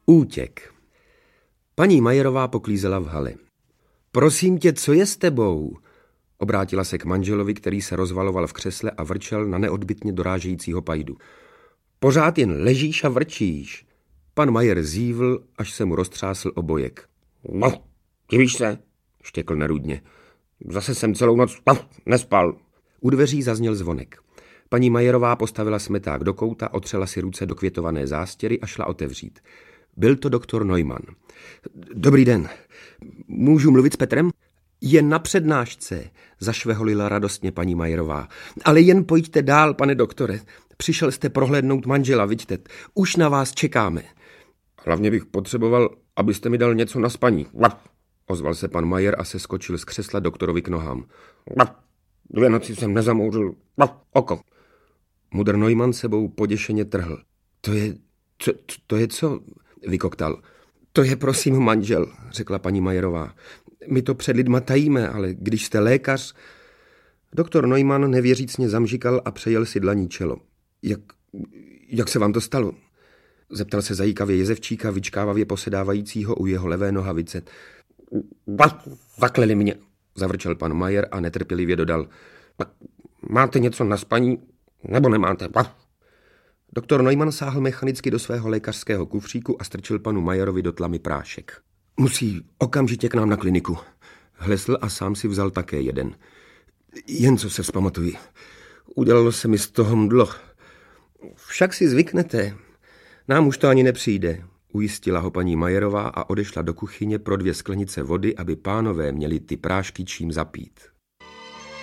Útěk. Paní Majerová poklízela v hale. Prosím tě, co je s tebou? Obrátila se k manželovi, který se rozvaloval v křesle a vrčel na neodbytně dorážejícího pajdu. Pořád jen ležíš a vrčíš. Pan Majer zívl, až se mu roztřásl obojek. No, divíš se, štěkl nerudně. Zase jsem celou noc nespal. U dveří zazněl zvonek. Paní Majerová postavila smeták do kouta, otřela si ruce do květované zástěry a šla otevřít. Byl to doktor Neumann. Dobrý den. Můžu mluvit s Petrem? Je na přednášce, zašveholila radostně paní Majerová. Ale jen pojďte dál, pane doktore. Přišel jste prohlédnout manžela, vidíte. Už na vás čekáme. Hlavně bych potřeboval, abyste mi dal něco na spaní. Ozval se pan Majer a se skočil z křesla doktorovi k nohám. 2 noci jsem nezamouřil oko. Mudr Neumann sebou poděšeně trhl. To je co? Vykoktal. To je prosím manžel, řekla paní Majerová. My to před lidma tajíme, ale když jste lékař... Doktor Neumann nevěřícně zamžikal a přejel si dlaní čelo. Jak se vám to stalo? Zeptal se zajíkavě jezevčíka, vyčkávavě posedávajícího u jeho levé nohavice. Zakleli mě, zavrčel pan Majer a netrpělivě dodal. Máte něco na spaní, nebo nemáte? Doktor Neumann sáhl mechanicky do svého lékařského kufříku a strčil panu Majerovi do tlamy prášek. Musí okamžitě k nám na kliniku. Hlesl a sám si vzal také jeden. Jen co se vzpamatuji. Udělalo se mi z toho mdlo. Však si zvyknete. Nám už to ani nepřijde, ujistila ho paní Majerová a odešla do kuchyně pro 2 sklenice vody, aby pánové měli ty prášky čím zapít.